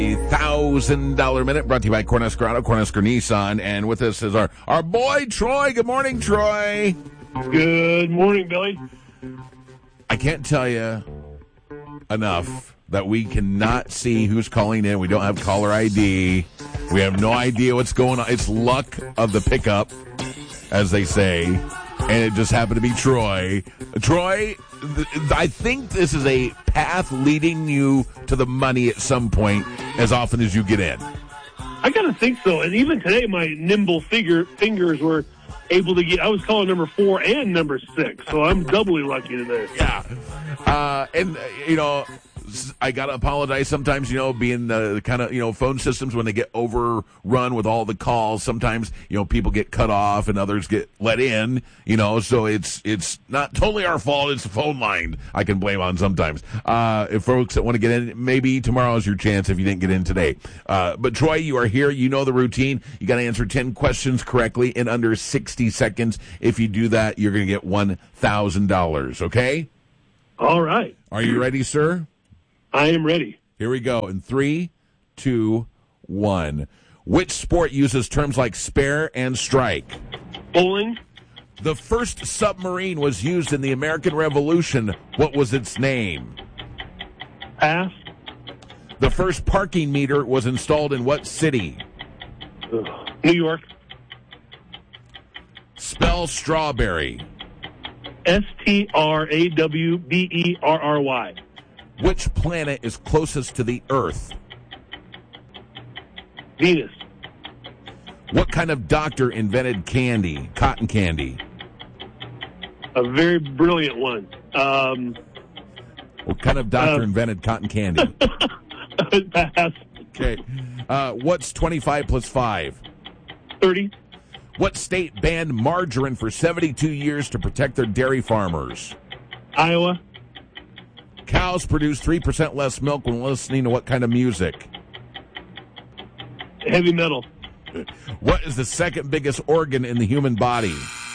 $1,000 minute brought to you by Cornhusker Auto, Cornhusker Nissan. And with us is our boy, Troy. Good morning, Troy. Good morning, Billy. I can't tell you enough that we cannot see who's calling in. We don't have caller ID. We have no idea what's going on. It's luck of the pickup, as they say. And it just happened to be Troy. Troy, I think this is a path leading you to the money at some point as often as you get in. I got to think so. And even today, my nimble fingers were able to get, I was calling number 4 and number 6. So I'm doubly lucky today. Yeah. I got to apologize sometimes, being the kind of, phone systems when they get overrun with all the calls. Sometimes, people get cut off and others get let in, so it's not totally our fault. It's the phone line I can blame on sometimes. If folks that want to get in, maybe tomorrow is your chance if you didn't get in today. But Troy, you are here. You know the routine. You got to answer 10 questions correctly in under 60 seconds. If you do that, you're going to get $1,000. Okay? All right. Are you ready, sir? I am ready. Here we go. In 3, 2, 1. Which sport uses terms like spare and strike? Bowling. The first submarine was used in the American Revolution. What was its name? Pass. The first parking meter was installed in what city? New York. Spell strawberry. STRAWBERRY. Which planet is closest to the Earth? Venus. What kind of doctor invented candy? Cotton candy. A very brilliant one. What kind of doctor invented cotton candy? Pass. Okay. What's 25 plus 5? 30. What state banned margarine for 72 years to protect their dairy farmers? Iowa. Cows produce 3% less milk when listening to what kind of music? Heavy metal. What is the second biggest organ in the human body?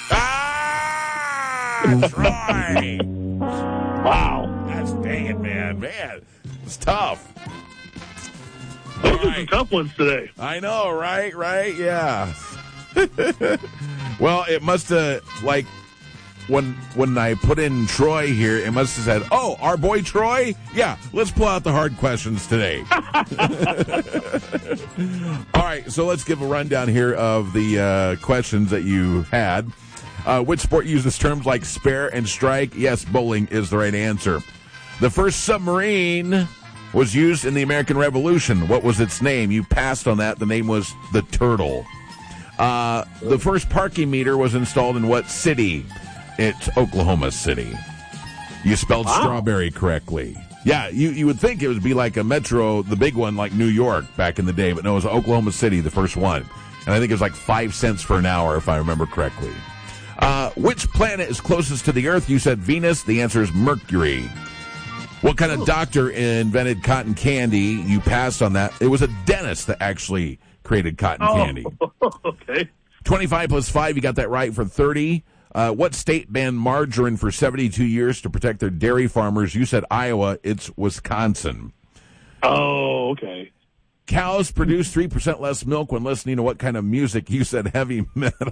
That's right. Wow. That's dang it, man. Man, it's tough. Those are some tough ones today. I know, right? Yeah. Well, it must have, when I put in Troy here, it must have said, oh, our boy Troy? Yeah, let's pull out the hard questions today. All right, so let's give a rundown here of the questions that you had. Which sport uses terms like spare and strike? Yes, bowling is the right answer. The first submarine was used in the American Revolution. What was its name? You passed on that. The name was the Turtle. The first parking meter was installed in what city? It's Oklahoma City. You spelled strawberry correctly. Yeah, you would think it would be like a metro, the big one like New York back in the day, but no, it was Oklahoma City, the first one. And I think it was like 5 cents for an hour, if I remember correctly. Which planet is closest to the Earth? You said Venus. The answer is Mercury. What kind of doctor invented cotton candy? You passed on that. It was a dentist that actually created cotton candy. Okay. 25 plus 5, you got that right for 30. What state banned margarine for 72 years to protect their dairy farmers? You said Iowa. It's Wisconsin. Oh, okay. Cows produce 3% less milk when listening to what kind of music? You said heavy metal.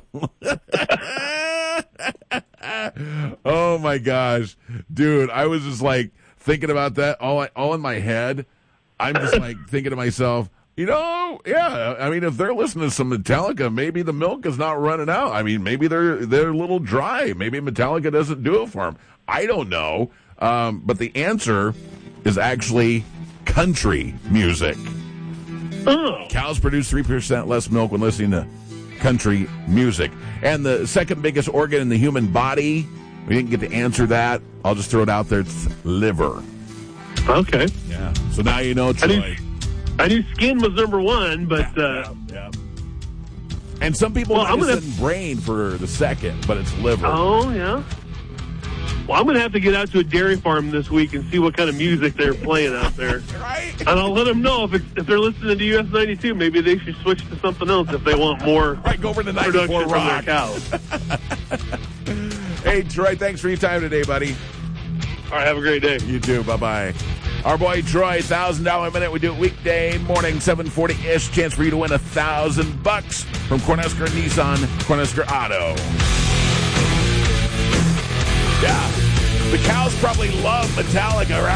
Oh, my gosh. Dude, I was just thinking about that all in my head. I'm just thinking to myself, yeah. I mean, if they're listening to some Metallica, maybe the milk is not running out. I mean, maybe they're a little dry. Maybe Metallica doesn't do it for them. I don't know. But the answer is actually country music. Oh. Cows produce 3% less milk when listening to country music. And the second biggest organ in the human body, we didn't get to answer that. I'll just throw it out there. It's liver. Okay. Yeah. So now you know, Troy. I knew skin was number 1, but... Yeah. And some people might brain for the second, but it's liver. Oh, yeah. Well, I'm going to have to get out to a dairy farm this week and see what kind of music they're playing out there. Right. And I'll let them know if they're listening to US 92, maybe they should switch to something else if they want more go over to 94 production Rock. from their cows. Hey, Troy, thanks for your time today, buddy. All right, have a great day. You too. Bye-bye. Our boy Troy, $1,000 minute. We do it weekday morning, 7:40-ish. Chance for you to win $1,000 from Cornhusker Nissan, Cornhusker Auto. Yeah, the cows probably love Metallica, right?